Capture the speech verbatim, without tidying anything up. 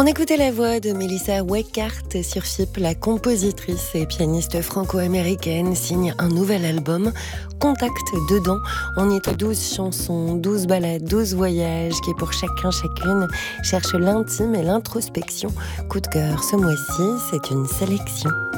On écoutait la voix de Melissa Weckart sur F I P. La compositrice et pianiste franco-américaine signe un nouvel album, Contact. Dedans, on y trouve douze chansons, douze ballades, douze voyages qui, pour chacun, chacune, cherchent l'intime et l'introspection. Coup de cœur ce mois-ci, c'est une sélection.